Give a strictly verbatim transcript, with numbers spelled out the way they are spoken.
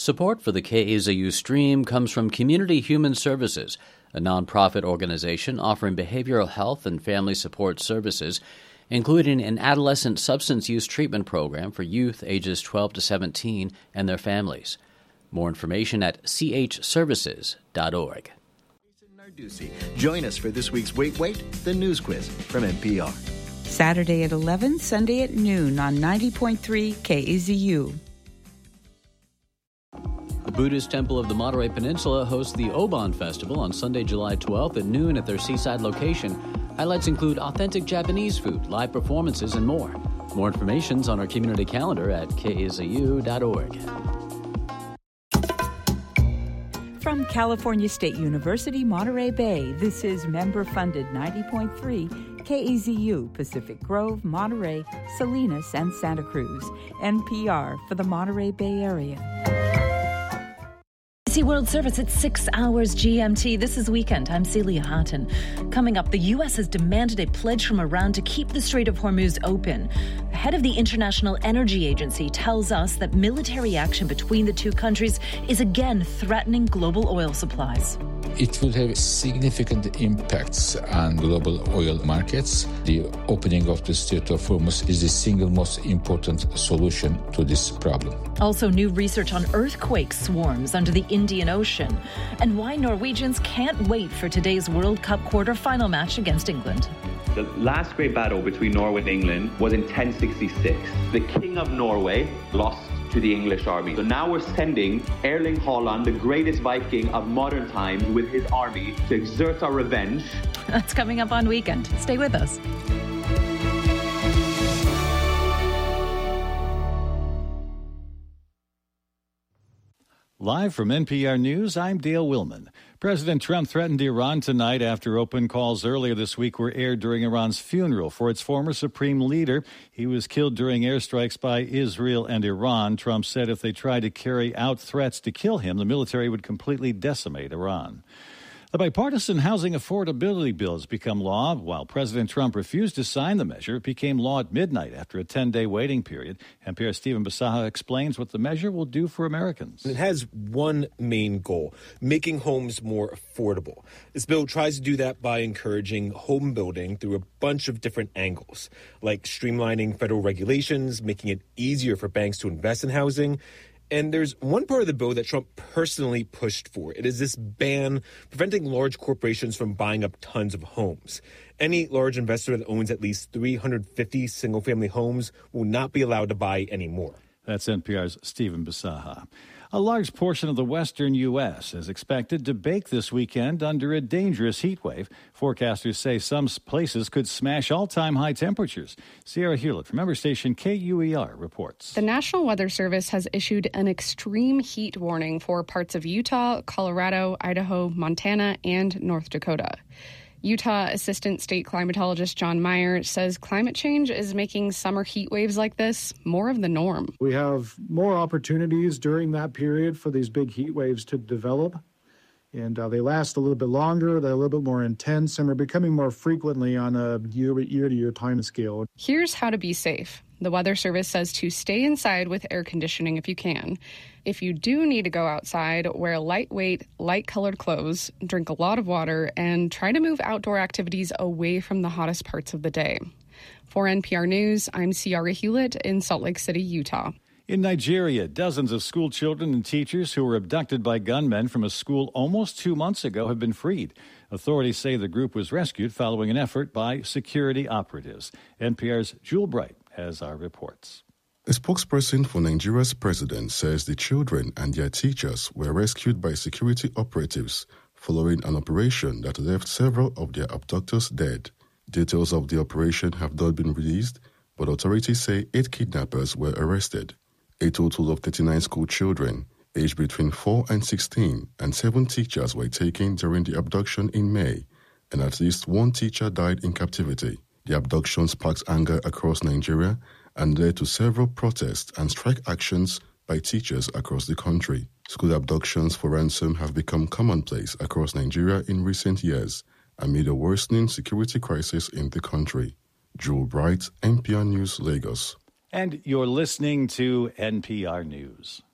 Support for the K A Z U stream comes from Community Human Services, a nonprofit organization offering behavioral health and family support services, including an adolescent substance use treatment program for youth ages twelve to seventeen and their families. More information at c h services dot org. Join us for this week's Wait Wait, the news quiz from N P R. Saturday at eleven, Sunday at noon on ninety point three K A Z U. The Buddhist Temple of the Monterey Peninsula hosts the Obon Festival on Sunday, July twelfth at noon at their seaside location. Highlights include authentic Japanese food, live performances, and more. More information is on our community calendar at k a z u dot org. From California State University, Monterey Bay, this is member-funded ninety point three K A Z U, Pacific Grove, Monterey, Salinas, and Santa Cruz. N P R for the Monterey Bay Area. World Service at six hours G M T. This is Weekend. I'm Celia Hatton. Coming up, the U S has demanded a pledge from Iran to keep the Strait of Hormuz open. The head of the International Energy Agency tells us that military action between the two countries is again threatening global oil supplies. It will have significant impacts on global oil markets. The opening of the Strait of Hormuz is the single most important solution to this problem. Also, new research on earthquake swarms under the Indian Ocean, and why Norwegians can't wait for today's World Cup quarter-final match against England. The last great battle between Norway and England was in ten sixty-six. The King of Norway lost to the English army. So now we're sending Erling Haaland, the greatest Viking of modern times, with his army to exert our revenge. That's coming up on Weekend. Stay with us. Live from N P R News, I'm Dale Willman. President Trump threatened Iran tonight after open calls earlier this week were aired during Iran's funeral for its former supreme leader. He was killed during airstrikes by Israel and Iran. Trump said if they tried to carry out threats to kill him, the military would completely decimate Iran. The bipartisan housing affordability bill has become law. While President Trump refused to sign the measure, it became law at midnight after a ten-day waiting period. N P R's Stephen Basaha explains what the measure will do for Americans. It has one main goal, making homes more affordable. This bill tries to do that by encouraging home building through a bunch of different angles, like streamlining federal regulations, making it easier for banks to invest in housing. And there's one part of the bill that Trump personally pushed for. It is this ban preventing large corporations from buying up tons of homes. Any large investor that owns at least three hundred fifty single-family homes will not be allowed to buy any more. That's N P R's Stephen Basaha. A large portion of the western U S is expected to bake this weekend under a dangerous heat wave. Forecasters say some places could smash all-time high temperatures. Sierra Hewlett from member station K U E R reports. The National Weather Service has issued an extreme heat warning for parts of Utah, Colorado, Idaho, Montana, and North Dakota. Utah Assistant State Climatologist John Meyer says climate change is making summer heat waves like this more of the norm. We have more opportunities during that period for these big heat waves to develop, and uh, they last a little bit longer, they're a little bit more intense, and are becoming more frequently on a year, year-to-year time scale. Here's how to be safe. The Weather Service says to stay inside with air conditioning if you can. If you do need to go outside, wear lightweight, light-colored clothes, drink a lot of water, and try to move outdoor activities away from the hottest parts of the day. For N P R News, I'm Ciara Hewlett in Salt Lake City, Utah. In Nigeria, dozens of school children and teachers who were abducted by gunmen from a school almost two months ago have been freed. Authorities say the group was rescued following an effort by security operatives. N P R's Jewel Bright has our reports. A spokesperson for Nigeria's president says the children and their teachers were rescued by security operatives following an operation that left several of their abductors dead. Details of the operation have not been released, but authorities say eight kidnappers were arrested. A total of thirty-nine school children, aged between four and sixteen, and seven teachers were taken during the abduction in May, and at least one teacher died in captivity. The abduction sparked anger across Nigeria and led to several protests and strike actions by teachers across the country. School abductions for ransom have become commonplace across Nigeria in recent years amid a worsening security crisis in the country. Joel Bright, N P R News, Lagos. And you're listening to N P R News.